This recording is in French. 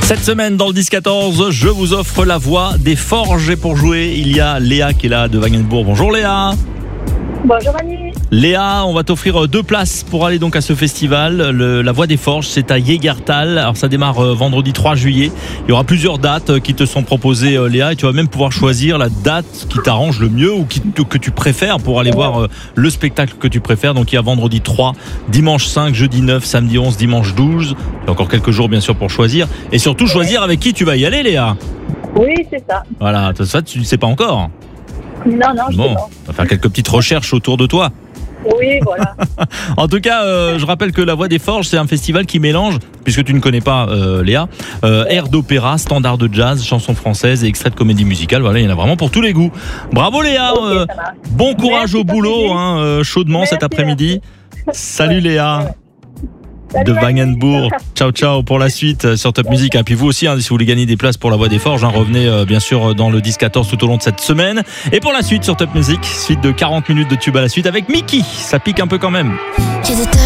Cette semaine dans le 10-14, je vous offre la voix des Forges. Et pour jouer, il y a Léa qui est là de Wagenbourg. Bonjour Léa. Bonjour Manu. Léa, on va t'offrir 2 places pour aller donc à ce festival. La Voix des Forges, c'est à Jägertal. Alors ça démarre vendredi 3 juillet. Il y aura plusieurs dates qui te sont proposées, Léa, et tu vas même pouvoir choisir la date qui t'arrange le mieux ou que tu préfères pour aller voir le spectacle que tu préfères. Donc il y a vendredi 3, dimanche 5, jeudi 9, samedi 11, dimanche 12. Il y a encore quelques jours bien sûr pour choisir. Et surtout choisir avec qui tu vas y aller, Léa. Oui, c'est ça. Voilà, ça tu ne sais pas encore. Non, je sais Bon, pas. on va faire quelques petites recherches autour de toi. Oui, voilà. En tout cas, je rappelle que la Voix des Forges, c'est un festival qui mélange, puisque tu ne connais pas Léa, air d'opéra, standard de jazz, chansons françaises et extraits de comédie musicale. Voilà, il y en a vraiment pour tous les goûts. Bravo Léa, Ok, ça marche. bon courage Merci, au boulot, chaudement Merci, cet après-midi. Salut Léa. Salut, De Manu. Wagenbourg. Ciao pour la suite sur Top Music. Et puis vous aussi, si vous voulez gagner des places pour la Voix des Forges, revenez bien sûr dans le 10-14 tout au long de cette semaine. Et pour la suite sur Top Music, suite de 40 minutes de tube à la suite avec Mickey. Ça pique un peu quand même.